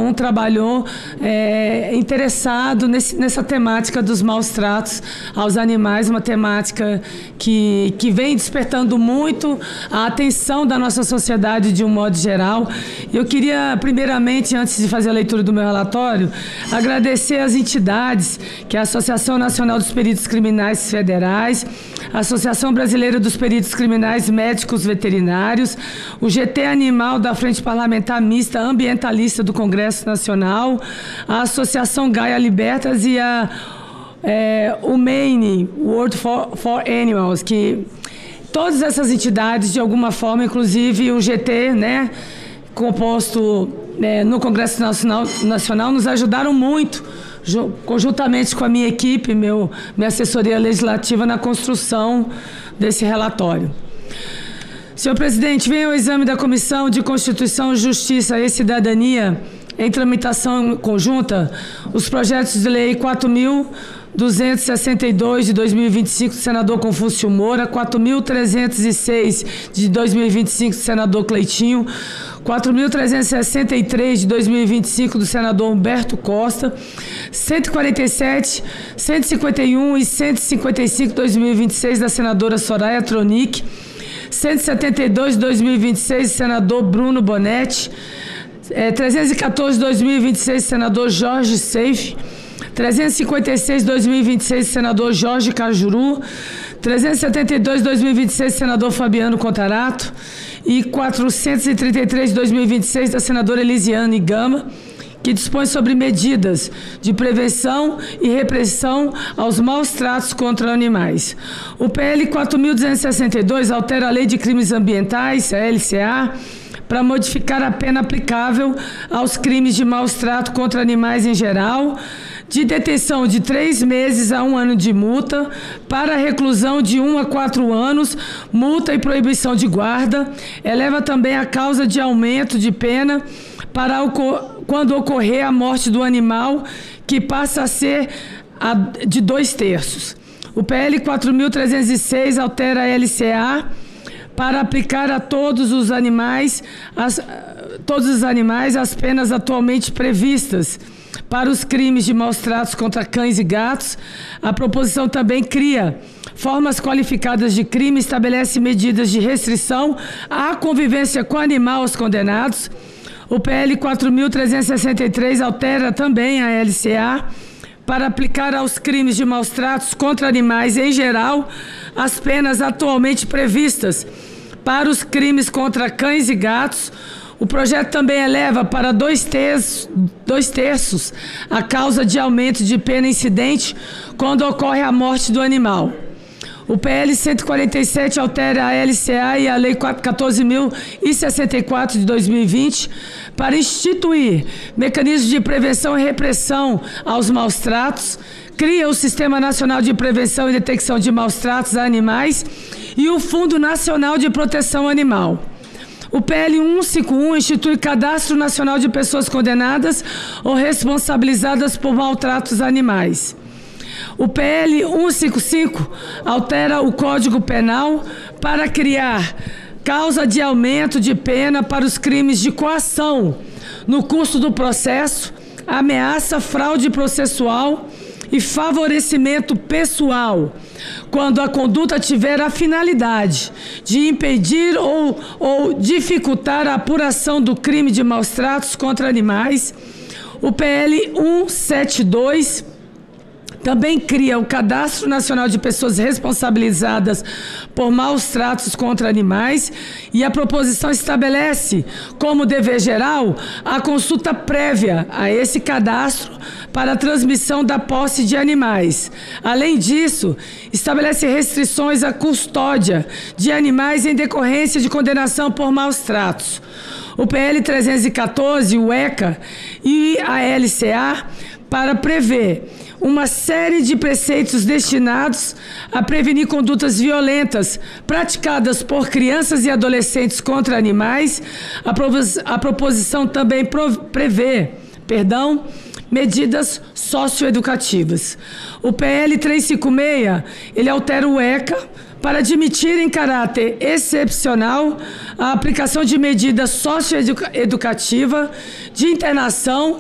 não trabalhou interessado nessa temática dos maus tratos aos animais, uma temática que vem despertando muito a atenção da nossa sociedade de um modo geral. Eu queria, primeiramente, antes de fazer a leitura do meu relatório, agradecer às entidades, que é a Associação Nacional dos Peritos Criminais Federais, a Associação Brasileira dos Peritos Criminais Médicos Veterinários, o GT Animal da Frente Parlamentar Mista Ambientalista do Congresso Nacional, a Associação Gaia Libertas e o Maine, World for Animals, que todas essas entidades, de alguma forma, inclusive o GT, né, composto no Congresso Nacional, nos ajudaram muito, conjuntamente com a minha equipe, minha assessoria legislativa, na construção desse relatório. Senhor presidente, vem ao exame da Comissão de Constituição, Justiça e Cidadania, em tramitação conjunta, os projetos de lei 4.262 de 2025 do senador Confúcio Moura, 4.306 de 2025 do senador Cleitinho, 4.363 de 2025 do senador Humberto Costa, 147, 151 e 155 de 2026 da senadora Soraya Tronic, 172 de 2026 do senador Bruno Bonetti, 314 de 2026 senador Jorge Seife, 356 de 2026 senador Jorge Cajuru, 372 de 2026 senador Fabiano Contarato e 433 de 2026 da senadora Elisiane Gama, que dispõe sobre medidas de prevenção e repressão aos maus tratos contra animais. O PL 4.262 altera a Lei de Crimes Ambientais, a LCA, para modificar a pena aplicável aos crimes de maus trato contra animais em geral, de detenção de 3 meses a 1 ano de multa, para reclusão de 1 a 4 anos, multa e proibição de guarda. Eleva também a causa de aumento de pena para quando ocorrer a morte do animal, que passa a ser de 2/3. O PL 4.306 altera a LCA para aplicar a todos os animais as penas atualmente previstas para os crimes de maus tratos contra cães e gatos. A proposição também cria formas qualificadas de crime, estabelece medidas de restrição à convivência com animal aos condenados. O PL 4.363 altera também a LCA para aplicar aos crimes de maus tratos contra animais em geral as penas atualmente previstas para os crimes contra cães e gatos. O projeto também eleva para 2/3 a causa de aumento de pena incidente quando ocorre a morte do animal. O PL 147 altera a LCA e a Lei 14.064 de 2020 para instituir mecanismos de prevenção e repressão aos maus tratos, cria o Sistema Nacional de Prevenção e Detecção de Maus Tratos a Animais e o Fundo Nacional de Proteção Animal. O PL 151 institui Cadastro Nacional de Pessoas Condenadas ou Responsabilizadas por Maltratos a Animais. O PL 155 altera o Código Penal para criar causa de aumento de pena para os crimes de coação no curso do processo, ameaça, fraude processual e favorecimento pessoal, quando a conduta tiver a finalidade de impedir ou dificultar a apuração do crime de maus tratos contra animais. O PL 172 também cria o Cadastro Nacional de Pessoas Responsabilizadas por Maus Tratos contra Animais e a proposição estabelece como dever geral a consulta prévia a esse cadastro para a transmissão da posse de animais. Além disso, estabelece restrições à custódia de animais em decorrência de condenação por maus tratos. O PL 314, o ECA e a LCA para prever uma série de preceitos destinados a prevenir condutas violentas praticadas por crianças e adolescentes contra animais. A proposição também prevê, medidas socioeducativas. O PL 356, ele altera o ECA para admitir em caráter excepcional a aplicação de medida socioeducativa de internação